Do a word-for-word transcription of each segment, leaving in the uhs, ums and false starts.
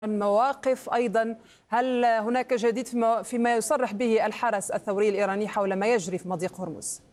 المواقف أيضا. هل هناك جديد فيما يصرح به الحرس الثوري الإيراني حول ما يجري في مضيق هرمز؟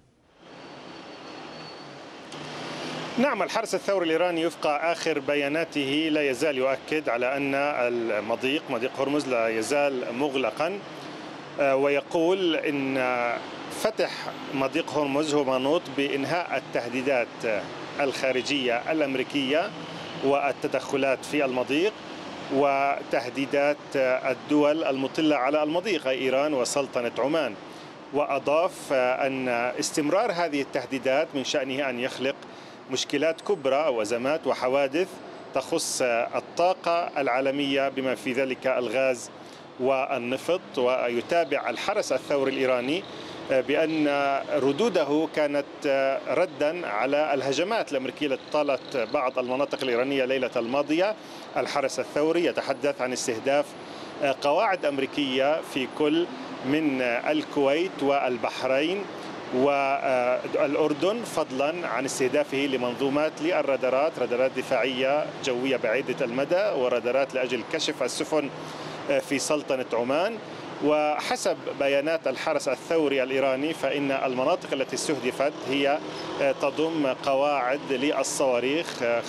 نعم، الحرس الثوري الإيراني وفق آخر بياناته لا يزال يؤكد على أن المضيق مضيق هرمز لا يزال مغلقا، ويقول إن فتح مضيق هرمز هو منوط بإنهاء التهديدات الخارجية الأمريكية والتدخلات في المضيق وتهديدات الدول المطلة على المضيق أي إيران وسلطنة عمان. وأضاف أن استمرار هذه التهديدات من شأنه أن يخلق مشكلات كبرى أو أزمات وحوادث تخص الطاقة العالمية بما في ذلك الغاز والنفط. ويتابع الحرس الثوري الإيراني بأن ردوده كانت ردا على الهجمات الأمريكية التي طالت بعض المناطق الإيرانية ليلة الماضية. الحرس الثوري يتحدث عن استهداف قواعد أمريكية في كل من الكويت والبحرين والأردن، فضلا عن استهدافه لمنظومات للرادارات، رادارات دفاعية جوية بعيدة المدى ورادارات لأجل كشف السفن في سلطنة عمان. وحسب بيانات الحرس الثوري الإيراني فإن المناطق التي استهدفت هي تضم قواعد للصواريخ،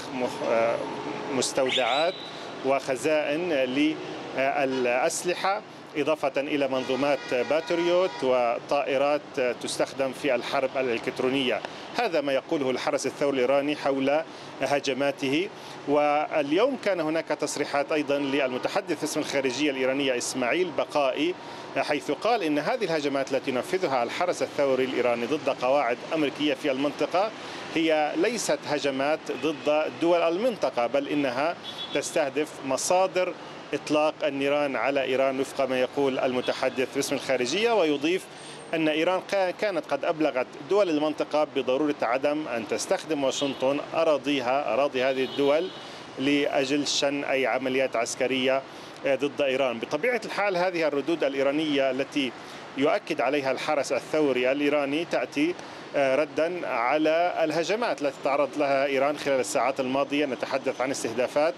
مستودعات وخزائن للأسلحة، إضافة إلى منظومات باتريوت وطائرات تستخدم في الحرب الإلكترونية. هذا ما يقوله الحرس الثوري الإيراني حول هجماته. واليوم كان هناك تصريحات أيضا للمتحدث باسم الخارجية الإيرانية إسماعيل بقائي، حيث قال إن هذه الهجمات التي ينفذها الحرس الثوري الإيراني ضد قواعد أمريكية في المنطقة هي ليست هجمات ضد دول المنطقة، بل إنها تستهدف مصادر إطلاق النيران على إيران وفق ما يقول المتحدث باسم الخارجية. ويضيف أن إيران كانت قد أبلغت دول المنطقة بضرورة عدم أن تستخدم واشنطن أراضيها أراضي هذه الدول لأجل شن أي عمليات عسكرية ضد إيران. بطبيعة الحال هذه الردود الإيرانية التي يؤكد عليها الحرس الثوري الإيراني تأتي ردا على الهجمات التي تعرض لها إيران خلال الساعات الماضية. نتحدث عن استهدافات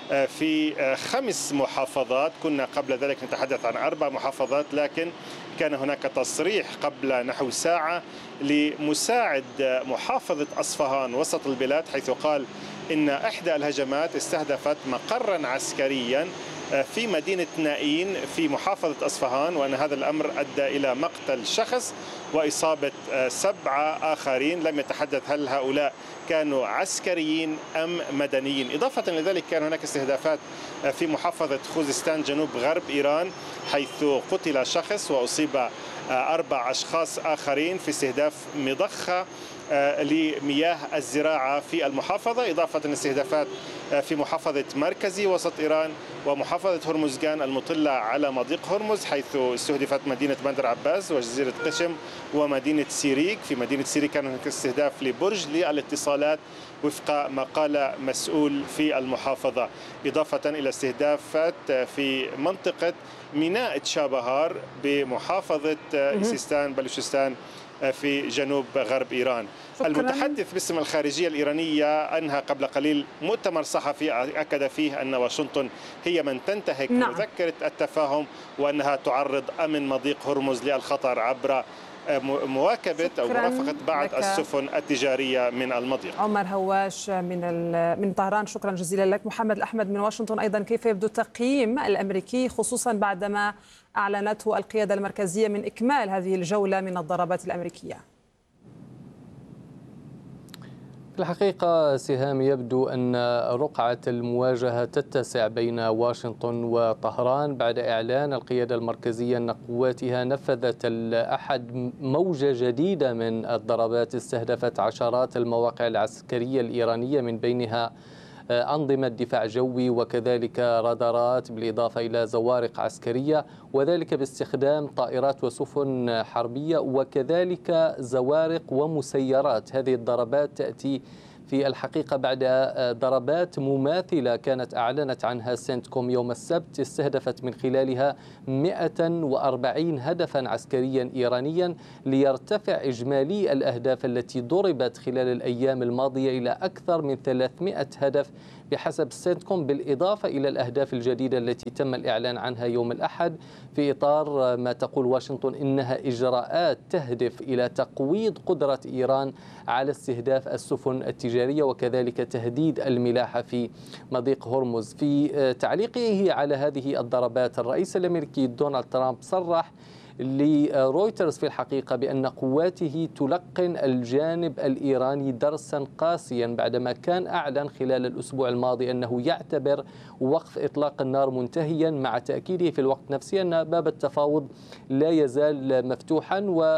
في خمس محافظات، كنا قبل ذلك نتحدث عن أربع محافظات، لكن كان هناك تصريح قبل نحو ساعة لمساعد محافظة أصفهان وسط البلاد، حيث قال إن إحدى الهجمات استهدفت مقرا عسكريا في مدينة نائين في محافظة أصفهان، وأن هذا الأمر أدى إلى مقتل شخص وإصابة سبعة آخرين. لم يتحدث هل هؤلاء كانوا عسكريين أم مدنيين. إضافة لذلك كان هناك استهدافات في محافظة خوزستان جنوب غرب إيران، حيث قتل شخص وأصيب أربع أشخاص آخرين في استهداف مضخة لمياه الزراعة في المحافظة. إضافة لاستهدافات في محافظة مركزي وسط إيران ومحافظة هرمزغان المطلة على مضيق هرمز، حيث استهدفت مدينة بندر عباس وجزيرة قشم ومدينة سيريك. في مدينة سيريك كان هناك استهداف لبرج للاتصالات وفق ما قال مسؤول في المحافظة. إضافة إلى استهدافات في منطقة ميناء تشابهار بمحافظة سيستان بلوشستان في جنوب غرب إيران. شكراً. المتحدث باسم الخارجية الإيرانية أنهى قبل قليل مؤتمر صحفي أكد فيه أن واشنطن هي من تنتهك نعم. مذكرة التفاهم، وأنها تعرض أمن مضيق هرمز للخطر عبر مواكبة أو مرافقة بعض السفن التجارية من المضيق. عمر هواش من من طهران، شكرا جزيلا لك. محمد الأحمد من واشنطن أيضا، كيف يبدو التقييم الأمريكي خصوصا بعدما أعلنته القيادة المركزية من إكمال هذه الجولة من الضربات الأمريكية؟ في الحقيقة سهام، يبدو أن رقعة المواجهة تتسع بين واشنطن وطهران بعد إعلان القيادة المركزية أن قواتها نفذت الأحد موجة جديدة من الضربات استهدفت عشرات المواقع العسكرية الإيرانية، من بينها أنظمة دفاع جوي وكذلك رادارات، بالإضافة إلى زوارق عسكرية، وذلك باستخدام طائرات وسفن حربية وكذلك زوارق ومسيرات. هذه الضربات تأتي في الحقيقة بعد ضربات مماثلة كانت أعلنت عنها سنتكوم يوم السبت استهدفت من خلالها مئة وأربعين هدفا عسكريا إيرانيا ليرتفع إجمالي الأهداف التي ضربت خلال الأيام الماضية إلى أكثر من ثلاثمئة هدف بحسب سنتكوم، بالإضافة إلى الأهداف الجديدة التي تم الإعلان عنها يوم الأحد في إطار ما تقول واشنطن إنها إجراءات تهدف إلى تقويض قدرة إيران على استهداف السفن التجارية وكذلك تهديد الملاحة في مضيق هرمز. في تعليقه على هذه الضربات الرئيس الأمريكي دونالد ترامب صرح لرويترز في الحقيقة بأن قواته تلقن الجانب الإيراني درسا قاسيا بعدما كان أعلن خلال الأسبوع الماضي أنه يعتبر وقف إطلاق النار منتهيا، مع تأكيده في الوقت نفسه أن باب التفاوض لا يزال مفتوحا.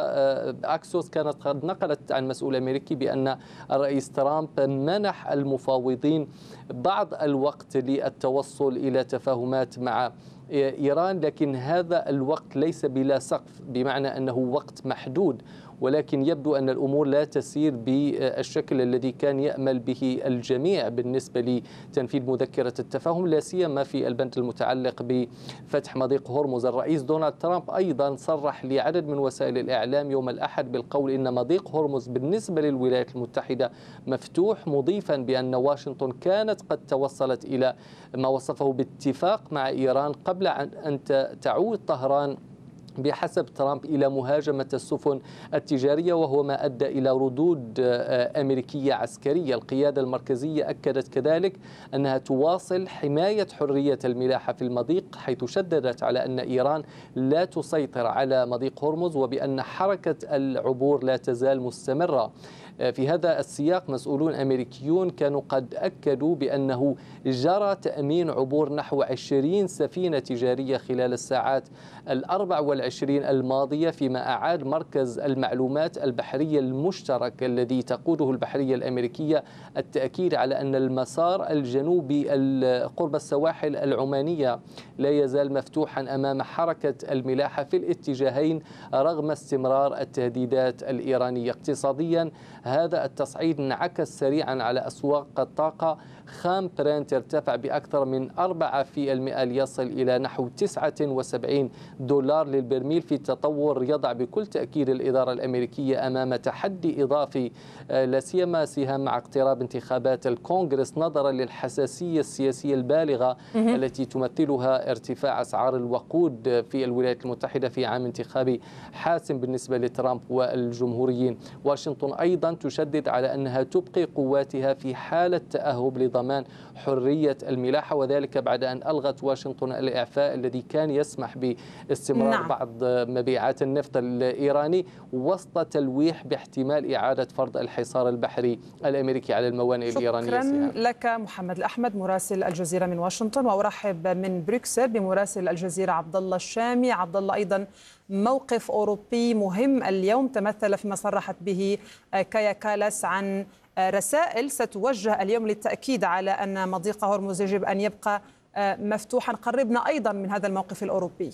وأكسوس كانت قد نقلت عن مسؤول أمريكي بأن الرئيس ترامب منح المفاوضين بعض الوقت للتوصل إلى تفاهمات مع إيران، لكن هذا الوقت ليس بلا سقف، بمعنى أنه وقت محدود، ولكن يبدو أن الأمور لا تسير بالشكل الذي كان يأمل به الجميع بالنسبة لتنفيذ مذكرة التفاهم، لا سيما في البند المتعلق بفتح مضيق هرمز. الرئيس دونالد ترامب أيضا صرح لعدد من وسائل الإعلام يوم الأحد بالقول إن مضيق هرمز بالنسبة للولايات المتحدة مفتوح، مضيفا بأن واشنطن كانت قد توصلت إلى ما وصفه باتفاق مع إيران قبل أن تعود طهران بحسب ترامب إلى مهاجمة السفن التجارية، وهو ما أدى إلى ردود أمريكية عسكرية. القيادة المركزية أكدت كذلك أنها تواصل حماية حرية الملاحة في المضيق، حيث شددت على أن إيران لا تسيطر على مضيق هرمز وبأن حركة العبور لا تزال مستمرة. في هذا السياق مسؤولون أمريكيون كانوا قد أكدوا بأنه جرى تأمين عبور نحو عشرين سفينة تجارية خلال الساعات الأربع والعشرين الماضية، فيما أعاد مركز المعلومات البحرية المشترك الذي تقوده البحرية الأمريكية التأكيد على أن المسار الجنوبي قرب السواحل العمانية لا يزال مفتوحا أمام حركة الملاحة في الاتجاهين رغم استمرار التهديدات الإيرانية. اقتصاديا هذا التصعيد انعكس سريعا على أسواق الطاقة، خام برنت ارتفع بأكثر من أربعة بالمئة ليصل إلى نحو تسعة وسبعين دولار للبرميل، في تطور يضع بكل تأكيد الإدارة الأمريكية أمام تحدي إضافي، لا سيما سهام مع اقتراب انتخابات الكونغرس نظرا للحساسية السياسية البالغة التي تمثلها ارتفاع أسعار الوقود في الولايات المتحدة في عام انتخابي حاسم بالنسبة لترامب والجمهوريين. واشنطن أيضا تشدد على أنها تبقي قواتها في حالة تأهب لضمان حرية الملاحة، وذلك بعد أن ألغت واشنطن الإعفاء الذي كان يسمح باستمرار نعم. بعض مبيعات النفط الإيراني وسط تلويح باحتمال إعادة فرض الحصار البحري الأمريكي على الموانئ الإيرانية. شكرا لك محمد الأحمد مراسل الجزيرة من واشنطن، وأرحب من بروكسل بمراسل الجزيرة عبد الله الشامي. عبد الله، أيضا موقف أوروبي مهم اليوم تمثل فيما صرحت به كايا كالاس عن رسائل ستوجه اليوم للتأكيد على أن مضيق هرمز يجب أن يبقى مفتوحا. قربنا أيضا من هذا الموقف الأوروبي.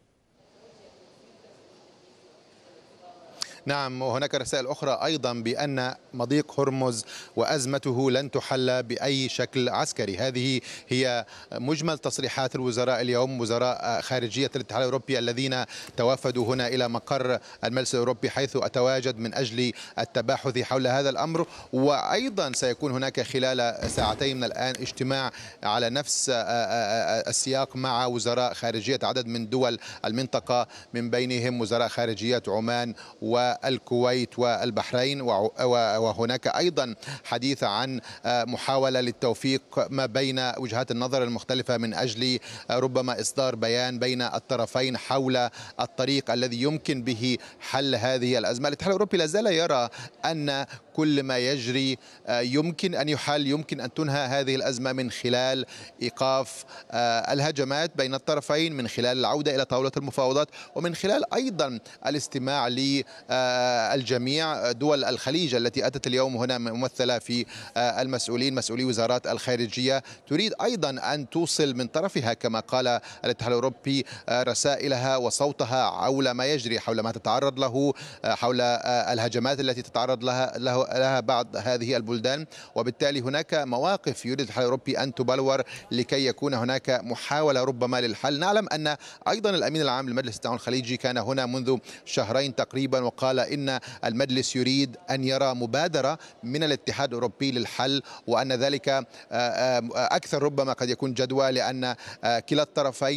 نعم، وهناك رسائل أخرى أيضا بأن مضيق هرمز وأزمته لن تحل بأي شكل عسكري. هذه هي مجمل تصريحات الوزراء اليوم، وزراء خارجية الاتحاد الأوروبي الذين توافدوا هنا إلى مقر المجلس الأوروبي حيث أتواجد من أجل التباحث حول هذا الأمر. وأيضا سيكون هناك خلال ساعتين من الآن اجتماع على نفس السياق مع وزراء خارجية عدد من دول المنطقة، من بينهم وزراء خارجية عمان و الكويت والبحرين. وهناك أيضا حديث عن محاولة للتوفيق ما بين وجهات النظر المختلفة من أجل ربما إصدار بيان بين الطرفين حول الطريق الذي يمكن به حل هذه الأزمة. الاتحاد الأوروبي لا زال يرى أن كل ما يجري يمكن أن يحل، يمكن أن تنهى هذه الأزمة من خلال إيقاف الهجمات بين الطرفين، من خلال العودة إلى طاولة المفاوضات، ومن خلال أيضا الاستماع ل الجميع. دول الخليج التي أتت اليوم هنا ممثلة في المسؤولين مسؤولي وزارات الخارجية تريد أيضا أن توصل من طرفها كما قال الاتحاد الأوروبي رسائلها وصوتها حول ما يجري، حول ما تتعرض له، حول الهجمات التي تتعرض لها, لها بعض هذه البلدان. وبالتالي هناك مواقف يريد الاتحاد الأوروبي أن تبلور لكي يكون هناك محاولة ربما للحل. نعلم أن أيضا الأمين العام لمجلس التعاون الخليجي كان هنا منذ شهرين تقريبا وقال إن المجلس يريد أن يرى مبادرة من الاتحاد الأوروبي للحل، وأن ذلك أكثر ربما قد يكون جدوى، لأن كلا الطرفين